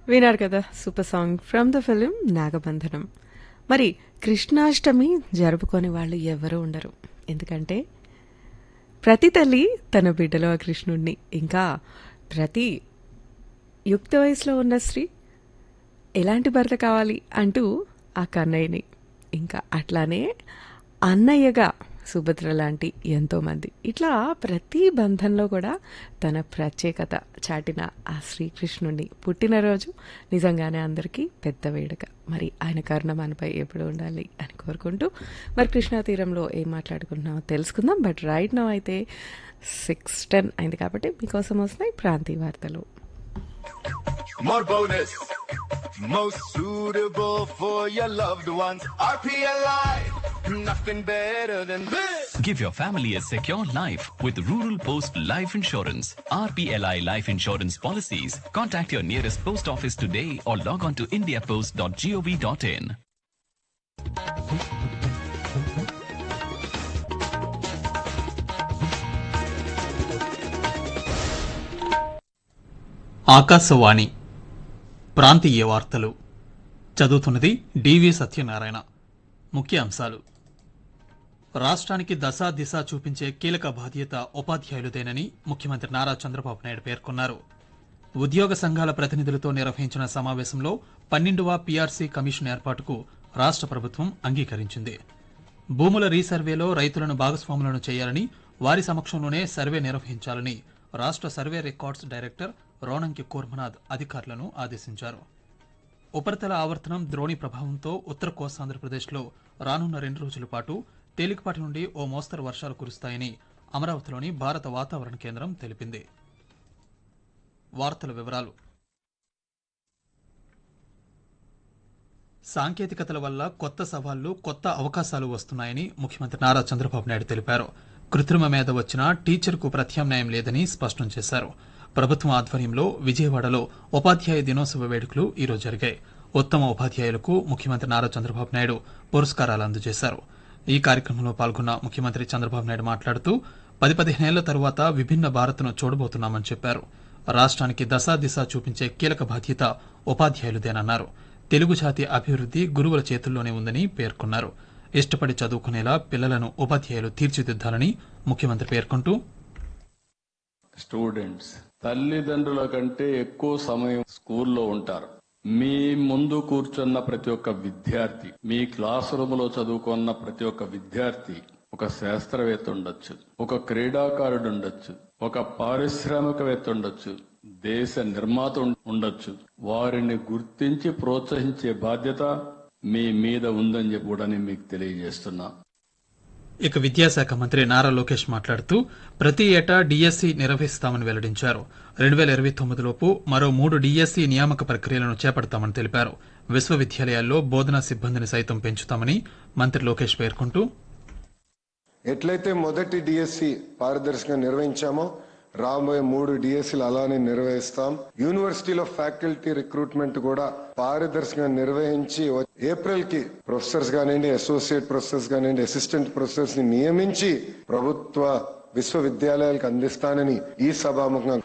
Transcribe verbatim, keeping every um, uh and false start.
విన్నారు కదా super song from the film నాగబంధనం. మరి కృష్ణాష్టమి జరుపుకొని వాళ్ళు ఎవరు ఉండరు. ఎందుకంటే ప్రతి తల్లి తన బిడ్డలో ఆ కృష్ణుడిని, ఇంకా ప్రతి యుక్త వయసులో ఉన్న స్త్రీ ఎలాంటి భర్త కావాలి అంటూ ఆ కన్నయ్యని, ఇంకా అట్లానే అన్నయ్యగా సుభద్ర లాంటి ఎంతోమంది, ఇట్లా ప్రతి బంధంలో కూడా తన ప్రత్యేకత చాటిన ఆ శ్రీకృష్ణుడిని పుట్టినరోజు నిజంగానే అందరికీ పెద్ద వేడుక. మరి ఆయన కరుణ మనపై ఎప్పుడు ఉండాలి అని కోరుకుంటూ మరి కృష్ణా తీరంలో ఏం మాట్లాడుకుంటున్నామో తెలుసుకుందాం. బట్ రైట్ నౌ అయితే సిక్స్ టెన్ అయింది కాబట్టి మీకోసం వస్తున్నాయి ప్రాంతీయ వార్తలు. More bonus, most suitable for your loved ones. R P L I, nothing better than this. Give your family a secure life with Rural Post Life Insurance. R P L I Life Insurance Policies. Contact your nearest post office today or log on to india post dot gov dot in. Akashvani ప్రాంతీయ వార్తలు చదువుతున్నది డివి సత్యనారాయణ. ముఖ్య అంశాలు: రాష్ట్రానికి దశా దిశ చూపించే కీలక బాధ్యత ఉపాధ్యాయులదేనని ముఖ్యమంత్రి నారా చంద్రబాబు నాయుడు పేర్కొన్నారు. ఉద్యోగ సంఘాల ప్రతినిధులతో నిర్వహించిన సమావేశంలో పన్నెండవ పీఆర్సీ కమిషన్ ఏర్పాటుకు రాష్ట్ర ప్రభుత్వం అంగీకరించింది. భూముల రీసర్వేలో రైతులను భాగస్వాములను చేయాలని, వారి సమక్షంలోనే సర్వే నిర్వహించాలని రాష్ట్ర survey records director Ronanki Kurmanath అధికారులను ఆదేశించారు. ఉపరితల ఆవర్తనం ద్రోణి ప్రభావంతో ఉత్తర కోస్తాంధ్రప్రదేశ్లో రానున్న రెండు రోజుల పాటు తేలికపాటి నుండి ఓ మోస్తరు వర్షాలు కురుస్తాయని అమరావతిలోని భారత వాతావరణ కేంద్రం తెలిపింది. వార్తల వివరాలు: సాంకేతికతల వల్ల కొత్త సవాళ్లు, కొత్త అవకాశాలు వస్తున్నాయని ముఖ్యమంత్రి నారా చంద్రబాబు నాయుడు తెలిపారు. కృత్రిమ మేధ వచ్చినా టీచర్కు ప్రత్యామ్నాయం లేదని స్పష్టం చేశారు. ప్రభుత్వం ఆధ్వర్యంలో విజయవాడలో ఉపాధ్యాయ దినోత్సవ వేడుకలు ఈరోజు జరిగాయి. ఉత్తమ ఉపాధ్యాయులకు ముఖ్యమంత్రి నారా చంద్రబాబు నాయుడు పురస్కారాలు అందజేశారు. ఈ కార్యక్రమంలో పాల్గొన్న ముఖ్యమంత్రి చంద్రబాబు నాయుడు మాట్లాడుతూ పది పదిహేనేళ్ల తరువాత విభిన్న భారత్ను చూడబోతున్నామని చెప్పారు. రాష్ట్రానికి దశా దిశ చూపించే కీలక బాధ్యత ఉపాధ్యాయులదేనన్నారు. తెలుగు జాతి అభివృద్ది గురువుల చేతుల్లోనే ఉందని పేర్కొన్నారు. ఇష్టపడి చదువుకునేలా పిల్లలను ఉపాధ్యాయులు తీర్చిదిద్దాలని ముఖ్యమంత్రి పేర్కొంటూ, స్టూడెంట్స్ తల్లిదండ్రుల కంటే ఎక్కువ సమయం స్కూల్లో ఉంటారు. మీ ముందు కూర్చున్న ప్రతి ఒక్క విద్యార్థి, మీ క్లాస్ రూమ్ లో చదువుకున్న ప్రతి ఒక్క విద్యార్థి ఒక శాస్త్రవేత్త ఉండొచ్చు, ఒక క్రీడాకారుడు ఉండొచ్చు, ఒక పారిశ్రామికవేత్త ఉండొచ్చు, దేశ నిర్మాత ఉండొచ్చు. వారిని గుర్తించి ప్రోత్సహించే బాధ్యత మీ మీద ఉందని చెప్పి కూడా నేను మీకు తెలియజేస్తున్నా. ఇక విద్యాశాఖ మంత్రి నారా లోకేష్ మాట్లాడుతూ ప్రతి ఏటా డీఎస్సీ నిర్వహిస్తామని వెల్లడించారు. రెండు వేల ఇరవై తొమ్మిదిలోపు మరో మూడు డీఎస్సీ నియామక ప్రక్రియలను చేపడతామని తెలిపారు. విశ్వవిద్యాలయాల్లో బోధనా సిబ్బందిని సైతం పెంచుతామని మంత్రి లోకేష్ పేర్కొంటూ, ఎట్లయితే మొదటి డిఎస్సి పారదర్శకంగా నిర్వహించామో రాబోయే మూడు డిఎస్సీలు అలానే నిర్వహిస్తాం. యూనివర్సిటీలో ఫ్యాకల్టీ రిక్రూట్మెంట్ కూడా పారదర్శకంగా నిర్వహించి ఏప్రిల్ కి ప్రొఫెసర్స్ కానివ్వండి, అసోసియేట్ ప్రొఫెసర్స్ కానివ్వండి, అసిస్టెంట్ ప్రొఫెసర్స్ ని నియమించి ప్రభుత్వ విశ్వవిద్యాలయాలకు అందిస్తానని ఈ సభాముఖంగా